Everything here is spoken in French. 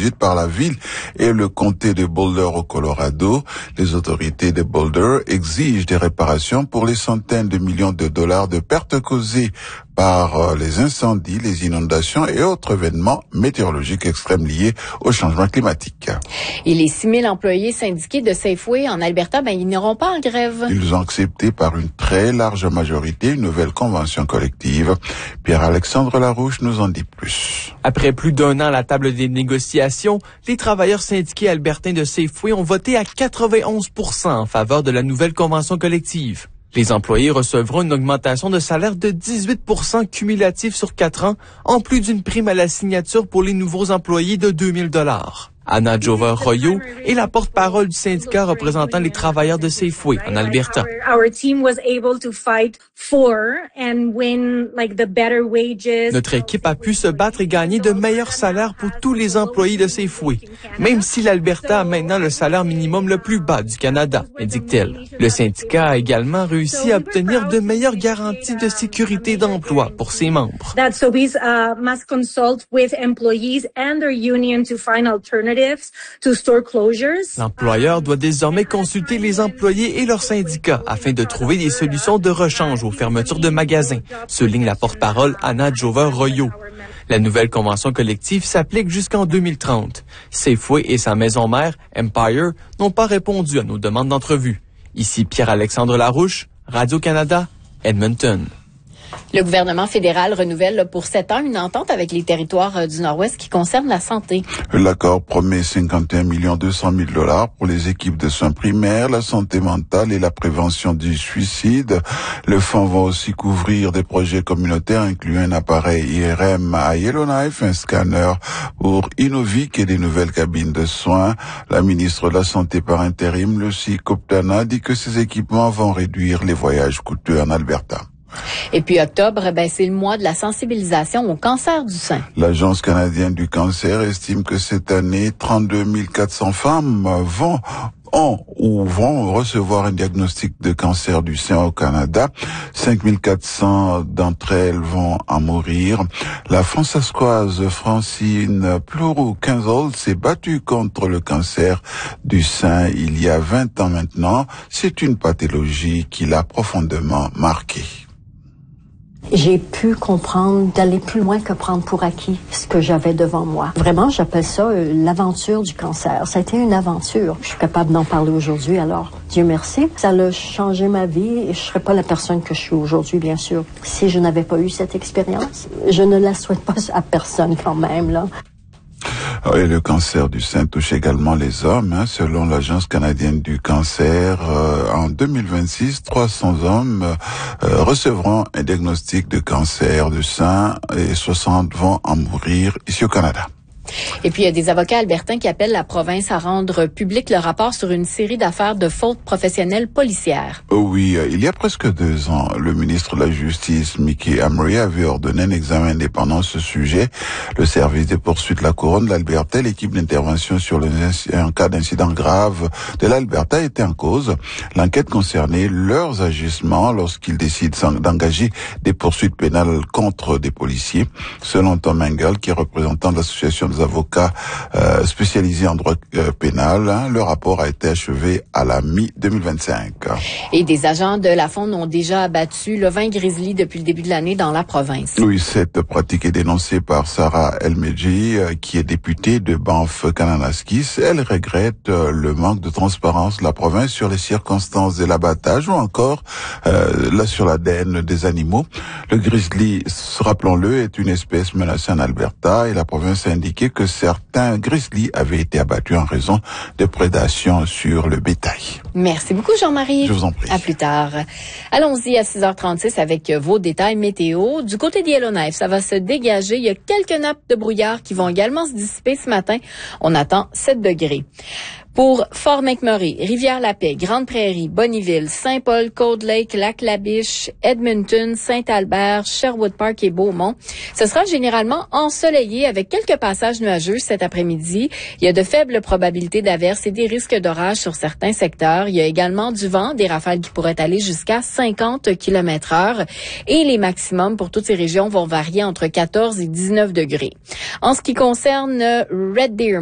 2018 par la ville et le comté de Boulder au Colorado. Les autorités de Boulder exigent des réparations pour les centaines de millions de dollars de pertes causées par les incendies, les inondations et autres événements météorologiques extrêmes liés au changement climatique. Et les 6 000 employés syndiqués de Safeway en Alberta, ils n'iront pas en grève. Ils ont accepté par une très large majorité une nouvelle convention collective. Pierre-Alexandre Larouche nous en dit plus. Après plus d'un an à la table des négociations, les travailleurs syndiqués albertains de Safeway ont voté à 91% en faveur de la nouvelle convention collective. Les employés recevront une augmentation de salaire de 18% cumulatif sur 4 ans, en plus d'une prime à la signature pour les nouveaux employés de 2 000 $. Anna Jover-Royo est la porte-parole du syndicat représentant les travailleurs de Safeway en Alberta. Notre équipe a pu se battre et gagner de meilleurs salaires pour tous les employés de Safeway, même si l'Alberta a maintenant le salaire minimum le plus bas du Canada, indique-t-elle. Le syndicat a également réussi à obtenir de meilleures garanties de sécurité d'emploi pour ses membres. L'employeur doit désormais consulter les employés et leurs syndicats afin de trouver des solutions de rechange aux fermetures de magasins, souligne la porte-parole Anna Jover-Royo. La nouvelle convention collective s'applique jusqu'en 2030. Safeway et sa maison mère, Empire, n'ont pas répondu à nos demandes d'entrevue. Ici Pierre-Alexandre Larouche, Radio-Canada, Edmonton. Le gouvernement fédéral renouvelle pour 7 ans une entente avec les territoires du Nord-Ouest qui concerne la santé. L'accord promet 51 200 000 $ pour les équipes de soins primaires, la santé mentale et la prévention du suicide. Le fonds va aussi couvrir des projets communautaires incluant un appareil IRM à Yellowknife, un scanner pour Inuvik et des nouvelles cabines de soins. La ministre de la Santé par intérim, Lucy Koptana, dit que ces équipements vont réduire les voyages coûteux en Alberta. Et puis octobre, c'est le mois de la sensibilisation au cancer du sein. L'Agence canadienne du cancer estime que cette année, 32 400 femmes vont recevoir un diagnostic de cancer du sein au Canada. 5 400 d'entre elles vont en mourir. La Françoise Francine Pleuroux-Quinzol s'est battue contre le cancer du sein il y a 20 ans maintenant. C'est une pathologie qui l'a profondément marquée. J'ai pu comprendre d'aller plus loin que prendre pour acquis ce que j'avais devant moi. Vraiment, j'appelle ça l'aventure du cancer. Ça a été une aventure. Je suis capable d'en parler aujourd'hui, alors Dieu merci. Ça a changé ma vie et je serais pas la personne que je suis aujourd'hui, bien sûr. Si je n'avais pas eu cette expérience, je ne la souhaite pas à personne quand même, là. Et le cancer du sein touche également les hommes. Selon l'Agence canadienne du cancer, en 2026, 300 hommes recevront un diagnostic de cancer du sein et 60 vont en mourir ici au Canada. Et puis, il y a des avocats albertains qui appellent la province à rendre public le rapport sur une série d'affaires de fautes professionnelles policières. Oui, il y a presque 2 ans, le ministre de la Justice, Mickey Amery, avait ordonné un examen indépendant sur ce sujet. Le service des poursuites de la Couronne de l'Alberta, l'équipe d'intervention sur un cas d'incident grave de l'Alberta était en cause. L'enquête concernait leurs agissements lorsqu'ils décident d'engager des poursuites pénales contre des policiers. Selon Tom Engel, qui est représentant de l'association des avocats spécialisés en droit pénal, le rapport a été achevé à la mi-2025. Et des agents de la Fonde ont déjà abattu le 20 grizzly depuis le début de l'année dans la province. Oui, cette pratique est dénoncée par Sarah Elmedji, qui est députée de Banff-Kananaskis. Elle regrette le manque de transparence de la province sur les circonstances de l'abattage ou encore sur l'ADN des animaux. Le grizzly, rappelons-le, est une espèce menacée en Alberta et la province a indiqué que certains grizzlies avaient été abattus en raison de prédation sur le bétail. Merci beaucoup, Jean-Marie. Je vous en prie. À plus tard. Allons-y à 6h36 avec vos détails météo. Du côté de Yellowknife, ça va se dégager. Il y a quelques nappes de brouillard qui vont également se dissiper ce matin. On attend 7 degrés. Pour Fort McMurray, Rivière-la-Paix, Grande-Prairie, Bonnyville, Saint-Paul, Cold Lake, Lac-La-Biche, Edmonton, Saint-Albert, Sherwood Park et Beaumont, ce sera généralement ensoleillé avec quelques passages nuageux cet après-midi. Il y a de faibles probabilités d'averses et des risques d'orage sur certains secteurs. Il y a également du vent, des rafales qui pourraient aller jusqu'à 50 km/h et les maximums pour toutes ces régions vont varier entre 14 et 19 degrés. En ce qui concerne Red Deer,